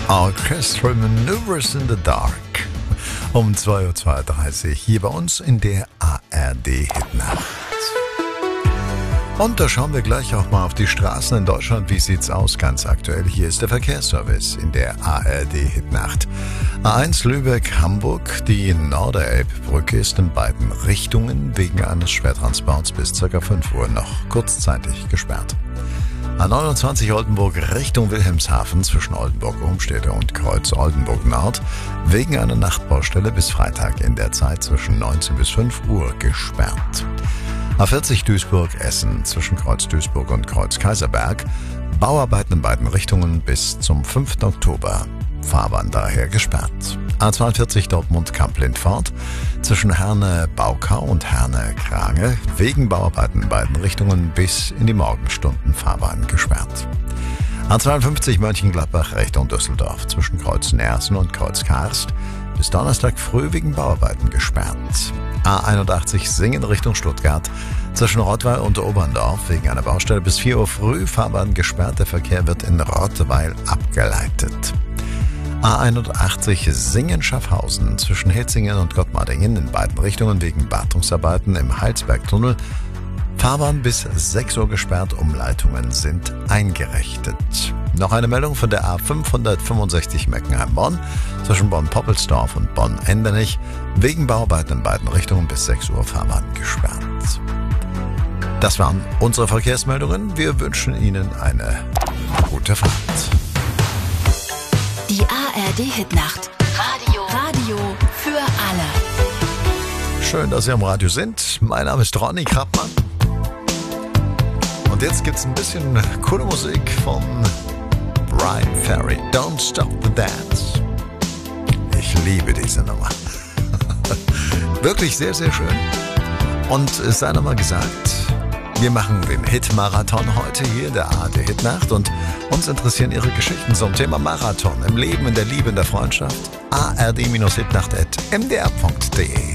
Orchestral Maneuvers in the Dark. Um 2.32 Uhr hier bei uns in der ARD Hitnacht. Und da schauen wir gleich auch mal auf die Straßen in Deutschland. Wie sieht's aus ganz aktuell? Hier ist der Verkehrsservice in der ARD Hitnacht. A1 Lübeck-Hamburg. Die Norderelbbrücke ist in beiden Richtungen wegen eines Schwertransports bis ca. 5 Uhr noch kurzzeitig gesperrt. A29 Oldenburg Richtung Wilhelmshaven zwischen Oldenburg-Umstädte und Kreuz Oldenburg-Nord wegen einer Nachtbaustelle bis Freitag in der Zeit zwischen 19 bis 5 Uhr gesperrt. A40 Duisburg-Essen zwischen Kreuz Duisburg und Kreuz Kaiserberg. Bauarbeiten in beiden Richtungen bis zum 5. Oktober. Fahrbahn daher gesperrt. A42 Dortmund-Kamp-Lindfort zwischen Herne-Baukau und Herne-Krange wegen Bauarbeiten in beiden Richtungen bis in die Morgenstunden Fahrbahn gesperrt. A52 Mönchengladbach Richtung Düsseldorf zwischen Kreuz Nersen und Kreuz Karst bis Donnerstag früh wegen Bauarbeiten gesperrt. A81 Singen Richtung Stuttgart zwischen Rottweil und Oberndorf wegen einer Baustelle bis 4 Uhr früh Fahrbahn gesperrt. Der Verkehr wird in Rottweil abgeleitet. A81 Singen-Schaffhausen zwischen Hitzingen und Gottmardingen in beiden Richtungen wegen Wartungsarbeiten im Heilsbergtunnel. Fahrbahn bis 6 Uhr gesperrt, Umleitungen sind eingerichtet. Noch eine Meldung von der A565 Meckenheim-Bonn zwischen Bonn-Poppelsdorf und Bonn-Endernich wegen Bauarbeiten in beiden Richtungen bis 6 Uhr Fahrbahn gesperrt. Das waren unsere Verkehrsmeldungen. Wir wünschen Ihnen eine gute Fahrt. Die ARD Hitnacht. Radio für alle. Schön, dass Sie am Radio sind. Mein Name ist Ronny Krappmann. Und jetzt gibt's ein bisschen coole Musik von Brian Ferry. Don't Stop the Dance. Ich liebe diese Nummer. Wirklich sehr, sehr schön. Und es sei nochmal gesagt, wir machen den Hit-Marathon heute hier in der ARD Hitnacht und uns interessieren Ihre Geschichten zum Thema Marathon im Leben, in der Liebe, in der Freundschaft. ard-hitnacht@mdr.de